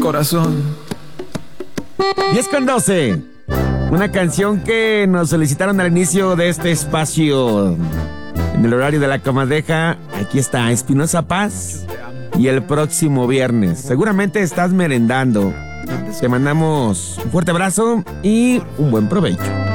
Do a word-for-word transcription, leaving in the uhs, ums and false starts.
corazón. diez con doce. Una canción que nos solicitaron al inicio de este espacio. En el horario de la comadreja, aquí está Espinosa Paz. Y el próximo viernes, seguramente estás merendando. Te mandamos un fuerte abrazo y un buen provecho.